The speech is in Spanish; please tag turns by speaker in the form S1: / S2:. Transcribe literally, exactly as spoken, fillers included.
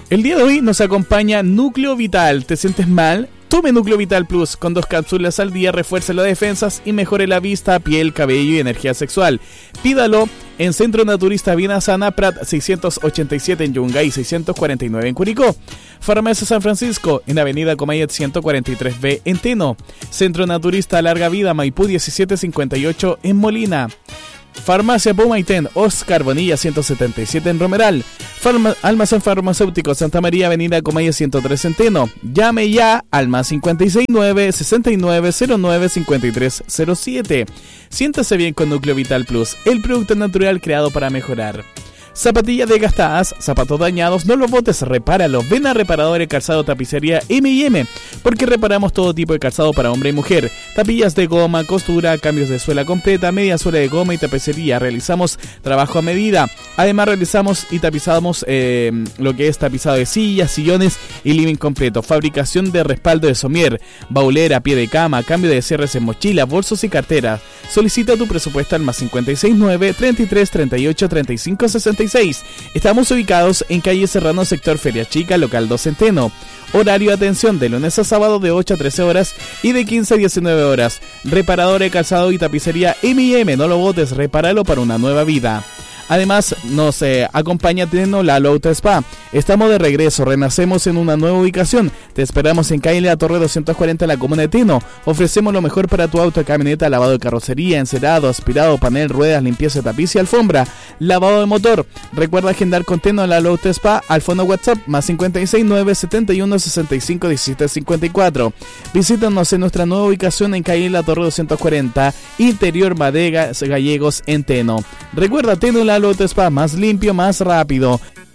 S1: El día de hoy nos acompaña Núcleo Vital. ¿Te sientes mal? Tome Núcleo Vital Plus. Con dos cápsulas al día refuerce las defensas y mejore la vista, piel, cabello y energía sexual. Pídalo en Centro Naturista Vida Sana, Prat seiscientos ochenta y siete en Yungay, seiscientos cuarenta y nueve en Curicó. Farmacia San Francisco en Avenida Comayet ciento cuarenta y tres B en Teno. Centro Naturista Larga Vida Maipú diecisiete cincuenta y ocho en Molina. Farmacia Pumaitén, Oscar Bonilla ciento setenta y siete en Romeral. Farma, Almacén Farmacéutico Santa María, Avenida Comaya ciento tres en Teno. Llame ya al más cincuenta y seis nueve, sesenta y nueve cero nueve, cincuenta y tres cero siete. Siéntase bien con Núcleo Vital Plus, el producto natural creado para mejorar. Zapatillas desgastadas, zapatos dañados, no los botes, repáralos. Ven a Reparadores Calzado Tapicería eme y eme, porque reparamos todo tipo de calzado para hombre y mujer. Tapillas de goma, costura, cambios de suela completa, media suela de goma y tapicería. Realizamos trabajo a medida. Además realizamos y tapizamos eh, lo que es tapizado de sillas, sillones y living completo. Fabricación de respaldo de somier, baulera, pie de cama, cambio de cierres en mochila, bolsos y carteras. Solicita tu presupuesto al más cincuenta y seis nueve, treinta y tres, treinta y ocho, treinta y cinco, sesenta y seis. Estamos ubicados en calle Serrano, sector Feria Chica, local dos Centeno. Horario de atención de lunes a sábado de ocho a trece horas y de quince a diecinueve horas. Reparador de calzado y tapicería eme y eme, no lo botes, repáralo para una nueva vida. Además, nos eh, acompaña Teno Lalo Auto Spa. Estamos de regreso, renacemos en una nueva ubicación. Te esperamos en calle La Torre doscientos cuarenta en la comuna de Teno. Ofrecemos lo mejor para tu auto, camioneta, lavado de carrocería, encerado, aspirado, panel, ruedas, limpieza de tapiz y alfombra, lavado de motor. Recuerda agendar con Teno Lalo Auto Spa al fono WhatsApp más cincuenta y seis nueve, setenta y uno, sesenta y cinco, diecisiete cincuenta y cuatro. Visítanos en nuestra nueva ubicación en calle La Torre doscientos cuarenta, Interior Madegas Gallegos en Teno. Recuerda Teno Lalo Auto Spa, más limpio, más rápido.